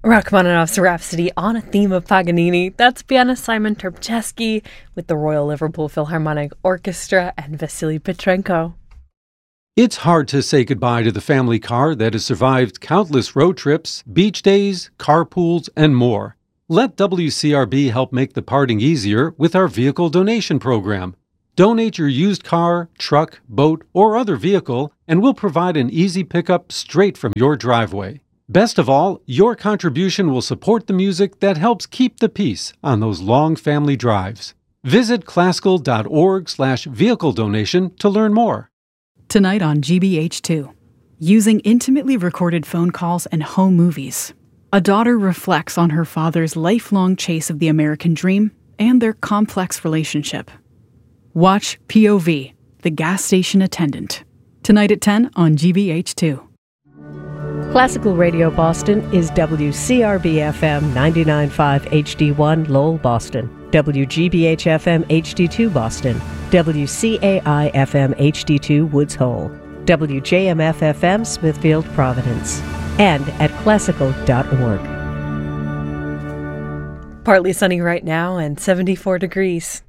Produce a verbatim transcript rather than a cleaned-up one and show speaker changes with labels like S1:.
S1: Rachmaninoff's Rhapsody on a theme of Paganini. That's pianist Simon Terpchesky with the Royal Liverpool Philharmonic Orchestra and Vasily Petrenko.
S2: It's hard to say goodbye to the family car that has survived countless road trips, beach days, carpools, and more. Let W C R B help make the parting easier with our vehicle donation program. Donate your used car, truck, boat, or other vehicle, and we'll provide an easy pickup straight from your driveway. Best of all, your contribution will support the music that helps keep the peace on those long family drives. Visit classical.org slash vehicle donation to learn more.
S3: Tonight on G B H two, using intimately recorded phone calls and home movies, a daughter reflects on her father's lifelong chase of the American dream and their complex relationship. Watch P O V, The Gas Station Attendant, tonight at ten on G B H two.
S4: Classical Radio Boston is W C R B F M ninety-nine point five H D one Lowell, Boston, W G B H F M H D two Boston, W C A I F M H D two Woods Hole, W J M F F M Smithfield, Providence, and at classical dot org.
S1: Partly sunny right now and seventy-four degrees.